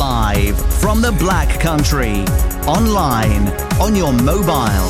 Live from the Black Country. Online, on your mobile.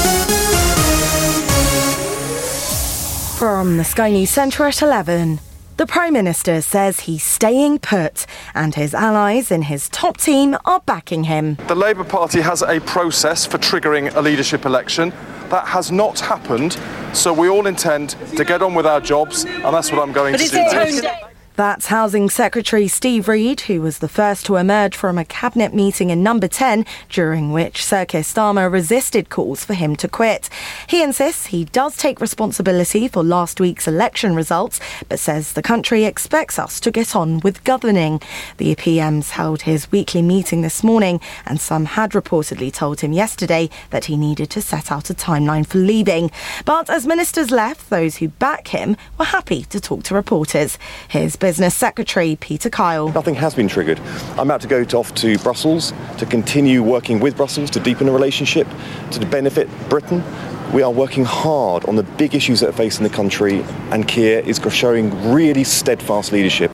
From the Sky News Centre at 11. The Prime Minister says he's staying put and his allies in his top team are backing him. The Labour Party has a process for triggering a leadership election. That has not happened, so we all intend to get on with our jobs, and that's what I'm going to do. That's Housing Secretary Steve Reed, who was the first to emerge from a cabinet meeting in Number 10, during which Sir Keir Starmer resisted calls for him to quit. He insists he does take responsibility for last week's election results, but says the country expects us to get on with governing. The PM's held his weekly meeting this morning, and some had reportedly told him yesterday that he needed to set out a timeline for leaving. But as ministers left, those who back him were happy to talk to reporters. Here's Business Secretary Peter Kyle. Nothing has been triggered. I'm about to go off to Brussels to continue working with Brussels to deepen the relationship, to benefit Britain. We are working hard on the big issues that are facing the country, and Keir is showing really steadfast leadership.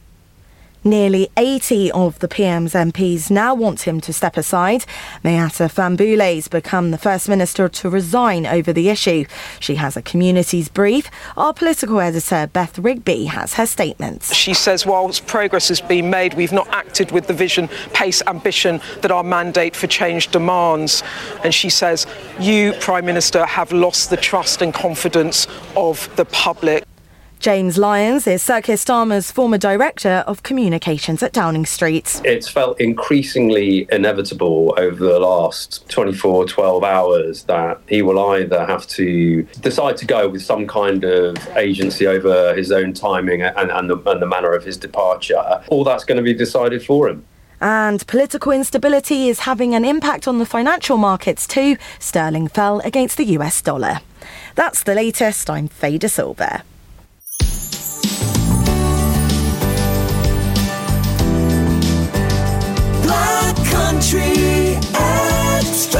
Nearly 80 of the PM's MPs now want him to step aside. Mayata Fambule's become the First Minister to resign over the issue. She has a communities brief. Our political editor, Beth Rigby, has her statements. She says whilst progress has been made, we've not acted with the vision, pace, ambition that our mandate for change demands. And she says, you, Prime Minister, have lost the trust and confidence of the public. James Lyons is Sir Keir Starmer's former Director of Communications at Downing Street. It's felt increasingly inevitable over the last 12 hours that he will either have to decide to go with some kind of agency over his own timing and the manner of his departure, or that's going to be decided for him. And political instability is having an impact on the financial markets too. Sterling fell against the US dollar. That's the latest. I'm Faye De Silva. Country Extra.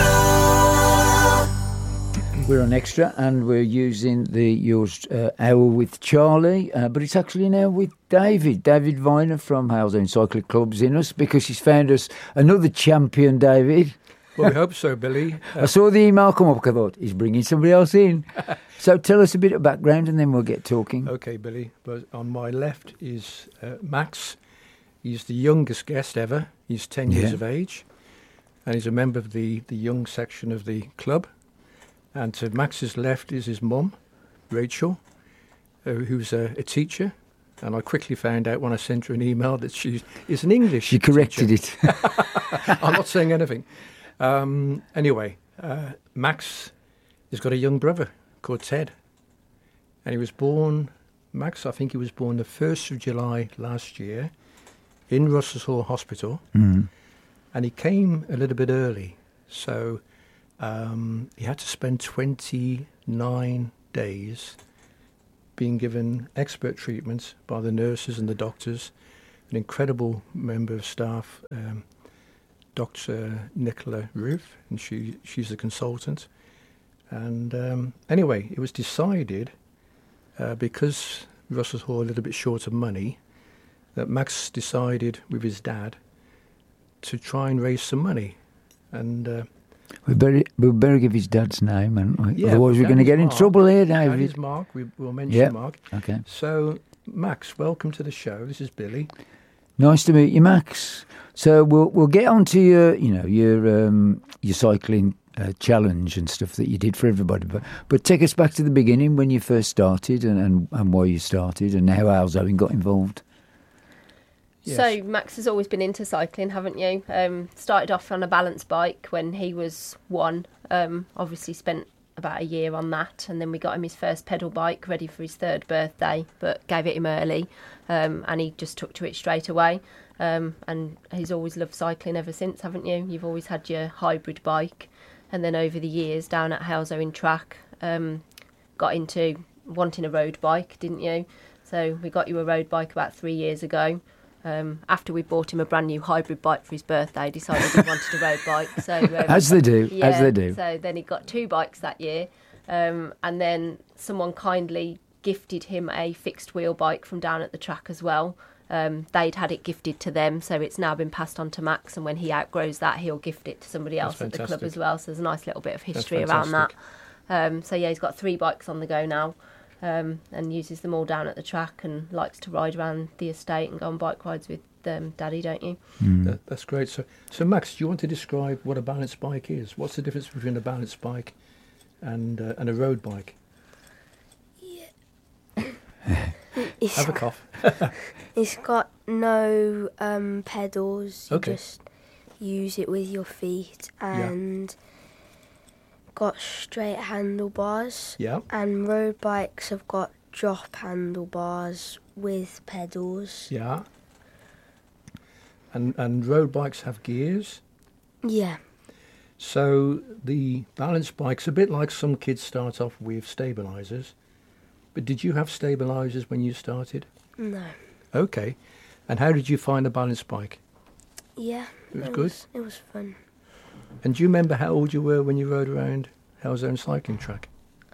We're on Extra and we're using the hour with Charlie, but it's actually now with David Viner from Halesowen Cycling Club's in us because he's found us another champion, David. Well, we hope so, Billy. I saw the email come up. I thought, he's bringing somebody else in. So tell us a bit of background and then we'll get talking. OK, Billy. But on my left is Max. He's the youngest guest ever. He's 10 years of age. And he's a member of the young section of the club. And to Max's left is his mum, Rachel, who's a teacher. And I quickly found out when I sent her an email that she is an English She corrected teacher. it. I'm not saying anything. Anyway, Max has got a young brother called Ted. And he was born, Max, I think he was born the 1st of July last year in Russell's Hall Hospital. Mm. And he came a little bit early. So he had to spend 29 days being given expert treatment by the nurses and the doctors. An incredible member of staff, Dr. Nicola Roof, and she's a consultant. And anyway, it was decided, because Russell's Hall a little bit short of money, that Max decided with his dad to try and raise some money. And we better give his dad's name, and yeah, otherwise we're going to get in trouble here, David. That is Mark. We'll mention Mark. Okay. So, Max, welcome to the show. This is Billy. Nice to meet you, Max. So we'll get on to your cycling challenge and stuff that you did for everybody. But take us back to the beginning when you first started and why you started and how Halesowen got involved. Yes. So Max has always been into cycling, haven't you? Started off on a balance bike when he was 1. Obviously spent about a year on that, and then we got him his first pedal bike ready for his 3rd birthday, but gave it him early, and he just took to it straight away. And he's always loved cycling ever since, haven't you? You've always had your hybrid bike, and then over the years down at Halesowen Track, got into wanting a road bike, didn't you? So we got you a road bike about 3 years ago. After we bought him a brand new hybrid bike for his birthday, decided he wanted a road bike. So as they do. So then he got 2 bikes that year, and then someone kindly gifted him a fixed wheel bike from down at the track as well. They'd had it gifted to them, so it's now been passed on to Max, and when he outgrows that, he'll gift it to somebody else at the club as well. So there's a nice little bit of history around that. So yeah, he's got 3 bikes on the go now, and uses them all down at the track, and likes to ride around the estate and go on bike rides with Daddy, don't you? That's great. So Max, do you want to describe what a balance bike is? What's the difference between a balance bike and a road bike? Have a cough. It's got no pedals. You Okay. just use it with your feet, and got straight handlebars. Yeah. And road bikes have got drop handlebars with pedals. Yeah. And road bikes have gears. Yeah. So the balance bike's a bit like some kids start off with stabilisers. But did you have stabilisers when you started? No. Okay. And how did you find the balance bike? Yeah. It was good? It was fun. And do you remember how old you were when you rode around Hellzone cycling track?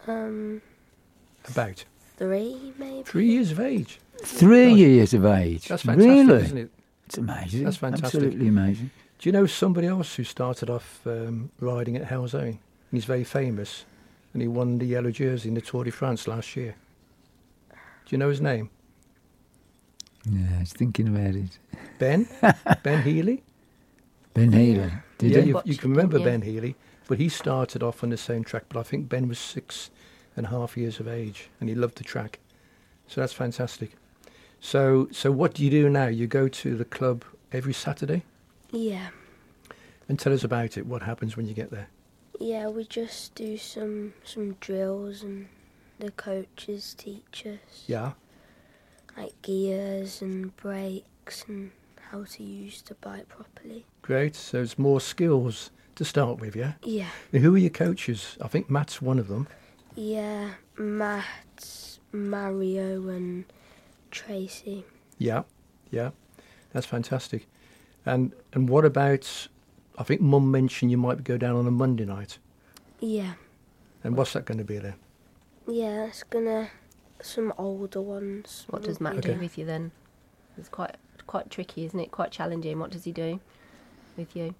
About 3 maybe. 3 years of age. 3 years of age. That's fantastic, really? isn't it? It's amazing. That's fantastic. Absolutely amazing. Do you know somebody else who started off riding at Hellzone? And he's very famous, and he won the yellow jersey in the Tour de France last year. Do you know his name? Yeah, I was thinking about it. Ben? Ben Healy? Ben Healy. Did Yeah, he? you can remember Ben Healy, but he started off on the same track, but I think Ben was 6.5 years of age, and he loved the track. So that's fantastic. So what do you do now? You go to the club every Saturday? Yeah. And tell us about it. What happens when you get there? Yeah, we just do some drills, and the coaches teach us. Yeah. Like gears and brakes and how to use the bike properly. Great. So it's more skills to start with, yeah? Yeah. And who are your coaches? I think Matt's one of them. Yeah, Matt, Mario and Tracy. Yeah. That's fantastic. And what about, I think Mum mentioned you might go down on a Monday night. Yeah. And what's that going to be then? Yeah, it's some older ones. What does Matt do with you then? It's quite tricky, isn't it? Quite challenging. What does he do with you?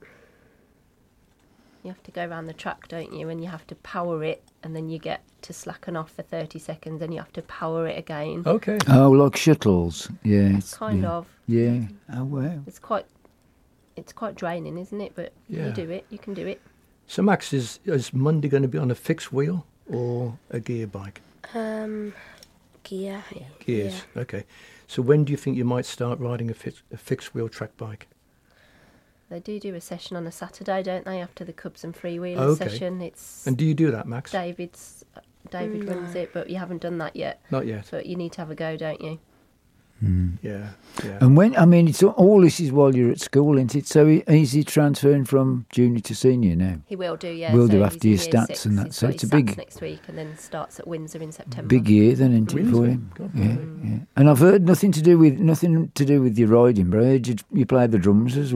You have to go around the track, don't you? And you have to power it, and then you get to slacken off for 30 seconds, and you have to power it again. Okay. Oh, like shuttles. Yeah. Kind of. Yeah. Oh, wow. It's quite draining, isn't it? But Yeah. you do it. You can do it. So Max, is Monday going to be on a fixed wheel or a gear bike? Gear. Gears. Yeah. Okay. So when do you think you might start riding a fixed wheel track bike? They do a session on a Saturday, don't they? After the Cubs and Freewheelers Okay. session, it's And do you do that, Max? David runs it, but you haven't done that yet. Not yet. But you need to have a go, don't you? Yeah. And it's all this is while you're at school, isn't it? So is he transferring from junior to senior now? He will do, yeah. Will so do he's after in your year stats 6. and that. He's So got it's his a big, stats next week, and then starts at Windsor in September. big year then, isn't it, for him? Yeah. And I've heard nothing to do with your riding, bro. You play the drums as well.